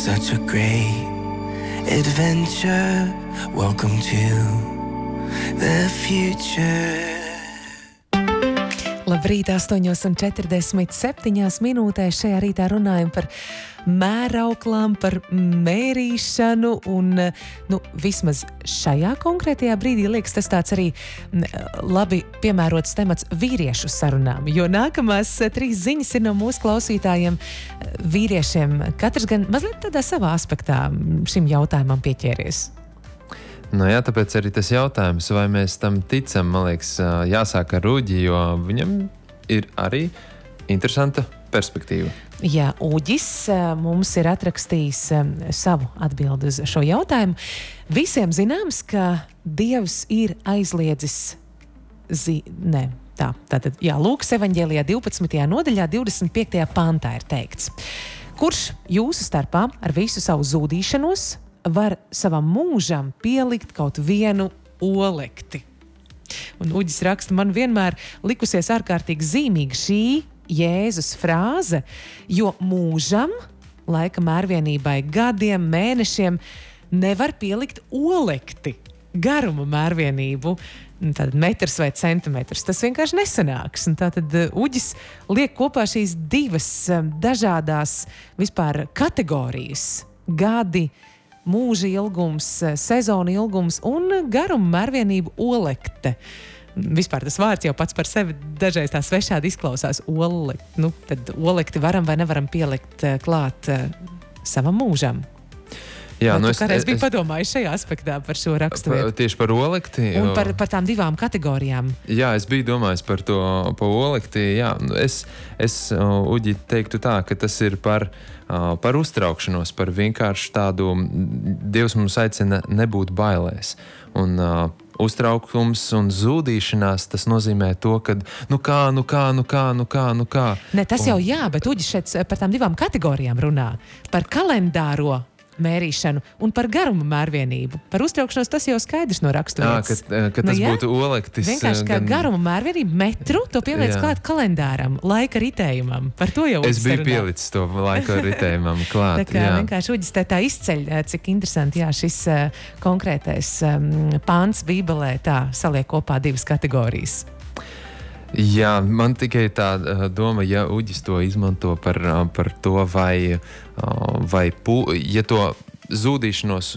such a great adventure. Welcome to the future. Labrīt, 8:47 minūtēs. Šajā rītā runājam par mērauklām, par mērīšanu un, vismaz šajā konkrētajā brīdī liekas tas tāds arī labi piemērots temats vīriešu sarunām, jo nākamās 3 ziņas ir no mūsu klausītājiem vīriešiem. Katrs gan mazliet tādā savā aspektā šim jautājumam pieķēries. Jā, tāpēc arī tas jautājums, vai mēs tam ticam, man liekas, jāsāk ar Uģi, jo viņam ir arī interesanta perspektīva. Jā, Uģis mums ir atrakstījis savu atbildi uz šo jautājumu. Visiem zināms, ka Dievs ir aizliedzis Lūkas evaņģēlijā 12. nodaļā 25. pantā ir teikts: kurš jūsu starpā ar visu savu zūdīšanos var savam mūžam pielikt kaut vienu olekti. Un Uģis raksta, man vienmēr likusies ārkārtīgi zīmīga šī Jēzus frāze, jo mūžam, laika mērvienībai, gadiem, mēnešiem nevar pielikt olekti, garuma mērvienību, tātad metrs vai centimetrs. Tas vienkārši nesanāks. Un tātad Uģis liek kopā šīs divas dažādās vispār kategorijas – gadi, mūža ilgums, sezona ilgums un garuma mērvienību olekte. Vispār tas vārds jau pats par sevi dažreiz tā svešādi izklausās. Tad olekti varam vai nevaram pielikt klāt savam mūžam. Jā, tu kādreiz biji padomājis šajā aspektā par šo raksturvietu? Tieši par olekti? Un par tām divām kategorijām. Jā, es biju domājis par to olekti. Jā, es Uģi teiktu tā, ka tas ir par uztraukšanos, par vienkārši tādu, Dievs mums aicina nebūt bailēs. Un uztraukums un zūdīšanās, tas nozīmē to, ka nu kā. Ne, tas jau jā, bet Uģis šeit par tām divām kategorijām runā. Par kalendāro mērīšanu un par garuma mērvienību. Par uztraukšanos tas jau skaidrs no raksturvietas. Ka tas būtu olektis. Vienkārši kā garuma mērvienību metru, to pieliec klāt kalendāram, laika ritējumam. Par to jau es biju pielicis to laika ritējumam klāt. Tā kā vienkārši Uģis tā izceļ, cik interesanti, šis konkrētais pāns Bībelē tā saliek kopā divas kategorijas. Jā, man tikai tā doma, ja Uģis to izmanto par to, vai ja to zūdīšanos